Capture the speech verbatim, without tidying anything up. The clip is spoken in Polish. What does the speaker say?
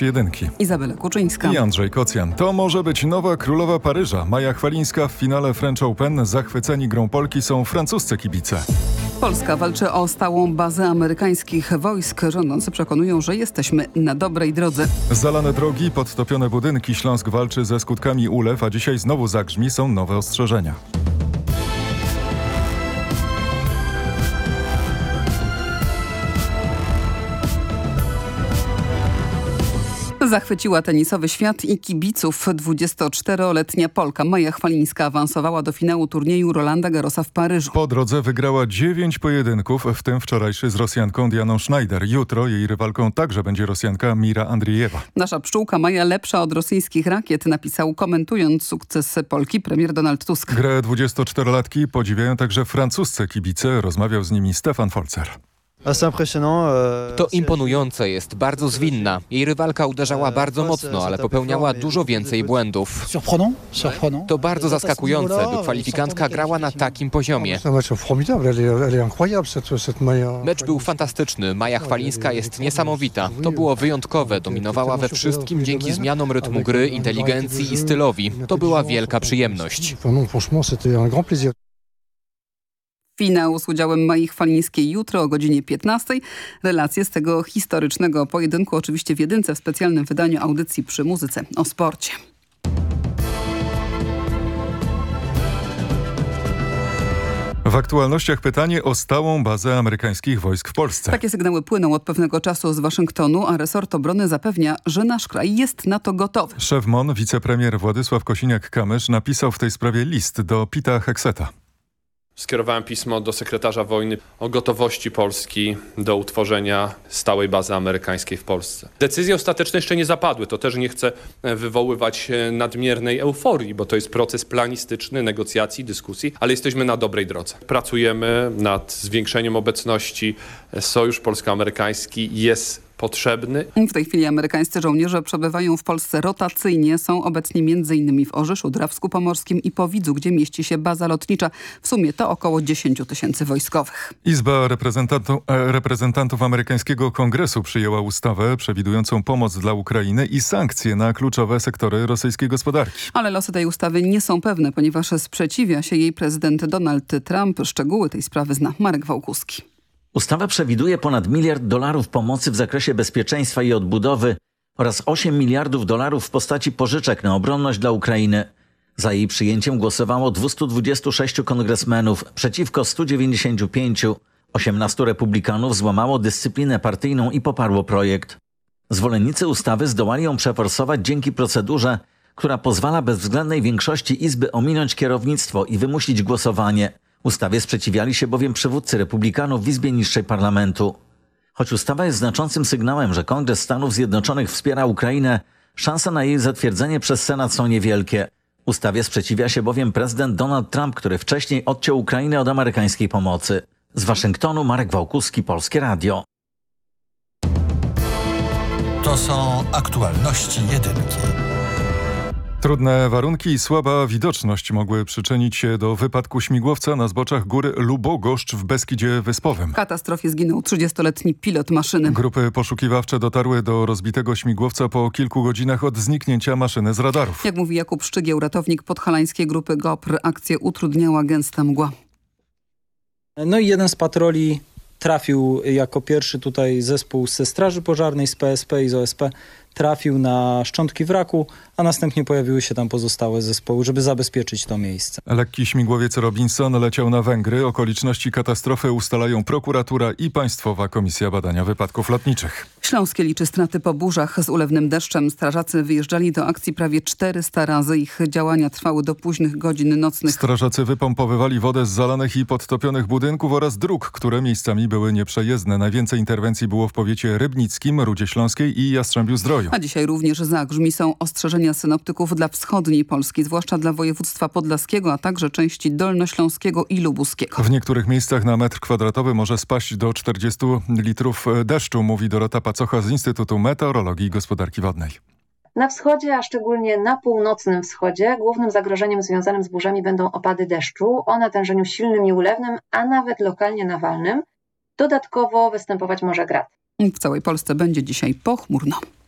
Gość jedynki. Izabela Kuczyńska I Andrzej Kocjan. To może być nowa królowa Paryża. Maja Chwalińska w finale French Open. Zachwyceni grą Polki są francuscy kibice. Polska walczy o stałą bazę amerykańskich wojsk. Rządzący przekonują, że jesteśmy na dobrej drodze. Zalane drogi, podtopione budynki. Śląsk walczy ze skutkami ulew, a dzisiaj znowu zagrzmi. Są nowe ostrzeżenia. Zachwyciła tenisowy świat i kibiców. dwudziestoczteroletnia Polka Maja Chwalińska awansowała do finału turnieju Rolanda Garrosa w Paryżu. Po drodze wygrała dziewięć pojedynków, w tym wczorajszy z Rosjanką Dianą Schneider. Jutro jej rywalką także będzie Rosjanka Mira Andriejewa. Nasza pszczółka Maja lepsza od rosyjskich rakiet, napisał komentując sukces Polki premier Donald Tusk. Grę dwudziestoczterolatki podziwiają także francuscy kibice. Rozmawiał z nimi Stefan Folzer. To imponujące, jest bardzo zwinna. Jej rywalka uderzała bardzo mocno, ale popełniała dużo więcej błędów. To bardzo zaskakujące, by kwalifikantka grała na takim poziomie. Mecz był fantastyczny, Maja Chwalińska jest niesamowita. To było wyjątkowe, dominowała we wszystkim dzięki zmianom rytmu gry, inteligencji i stylowi. To była wielka przyjemność. Finał z udziałem Mai Chwalińskiej jutro o godzinie piętnastej. Relacje z tego historycznego pojedynku oczywiście w jedynce w specjalnym wydaniu audycji Przy Muzyce o sporcie. W aktualnościach pytanie o stałą bazę amerykańskich wojsk w Polsce. Takie sygnały płyną od pewnego czasu z Waszyngtonu, a resort obrony zapewnia, że nasz kraj jest na to gotowy. Szef M O N, wicepremier Władysław Kosiniak-Kamysz napisał w tej sprawie list do Pita Hegseta. Skierowałem pismo do sekretarza wojny o gotowości Polski do utworzenia stałej bazy amerykańskiej w Polsce. Decyzje ostateczne jeszcze nie zapadły. To też nie chcę wywoływać nadmiernej euforii, bo to jest proces planistyczny, negocjacji, dyskusji, ale jesteśmy na dobrej drodze. Pracujemy nad zwiększeniem obecności. Sojusz polsko-amerykański jest potrzebny. W tej chwili amerykańscy żołnierze przebywają w Polsce rotacyjnie. Są obecni między innymi w Orzeszu, Drawsku Pomorskim i Powidzu, gdzie mieści się baza lotnicza. W sumie to około dziesięć tysięcy wojskowych. Izba reprezentantów, reprezentantów amerykańskiego Kongresu przyjęła ustawę przewidującą pomoc dla Ukrainy i sankcje na kluczowe sektory rosyjskiej gospodarki. Ale losy tej ustawy nie są pewne, ponieważ sprzeciwia się jej prezydent Donald Trump. Szczegóły tej sprawy zna Marek Wałkuski. Ustawa przewiduje ponad miliard dolarów pomocy w zakresie bezpieczeństwa i odbudowy oraz osiem miliardów dolarów w postaci pożyczek na obronność dla Ukrainy. Za jej przyjęciem głosowało dwieście dwadzieścia sześć kongresmenów przeciwko stu dziewięćdziesięciu pięciu. osiemnastu republikanów złamało dyscyplinę partyjną i poparło projekt. Zwolennicy ustawy zdołali ją przeforsować dzięki procedurze, która pozwala bezwzględnej większości Izby ominąć kierownictwo i wymusić głosowanie. Ustawie sprzeciwiali się bowiem przywódcy republikanów w Izbie niższej parlamentu. Choć ustawa jest znaczącym sygnałem, że Kongres Stanów Zjednoczonych wspiera Ukrainę, szanse na jej zatwierdzenie przez Senat są niewielkie. Ustawie sprzeciwia się bowiem prezydent Donald Trump, który wcześniej odciął Ukrainę od amerykańskiej pomocy. Z Waszyngtonu Marek Wałkuski, Polskie Radio. To są aktualności jedynki. Trudne warunki i słaba widoczność mogły przyczynić się do wypadku śmigłowca na zboczach góry Lubogoszcz w Beskidzie Wyspowym. W katastrofie zginął trzydziestoletni pilot maszyny. Grupy poszukiwawcze dotarły do rozbitego śmigłowca po kilku godzinach od zniknięcia maszyny z radarów. Jak mówi Jakub Szczygieł, ratownik podhalańskiej grupy GOPR, akcję utrudniała gęsta mgła. No i jeden z patroli trafił jako pierwszy tutaj zespół ze Straży Pożarnej, z P S P i z O S P, trafił na szczątki wraku, a następnie pojawiły się tam pozostałe zespoły, żeby zabezpieczyć to miejsce. Lekki śmigłowiec Robinson leciał na Węgry. Okoliczności katastrofy ustalają prokuratura i Państwowa Komisja Badania Wypadków Lotniczych. Śląskie liczy straty po burzach z ulewnym deszczem. Strażacy wyjeżdżali do akcji prawie czterysta razy. Ich działania trwały do późnych godzin nocnych. Strażacy wypompowywali wodę z zalanych i podtopionych budynków oraz dróg, które miejscami były nieprzejezdne. Najwięcej interwencji było w powiecie rybnickim, Rudzie Śląskiej i Jastrzębiu-Zdroju. A dzisiaj również zagrzmi. Są ostrzeżenia synoptyków dla wschodniej Polski, zwłaszcza dla województwa podlaskiego, a także części dolnośląskiego i lubuskiego. W niektórych miejscach na metr kwadratowy może spaść do czterdziestu litrów deszczu, mówi Dorota Pacocha z Instytutu Meteorologii i Gospodarki Wodnej. Na wschodzie, a szczególnie na północnym wschodzie, głównym zagrożeniem związanym z burzami będą opady deszczu o natężeniu silnym i ulewnym, a nawet lokalnie nawalnym. Dodatkowo występować może grad. W całej Polsce będzie dzisiaj pochmurno.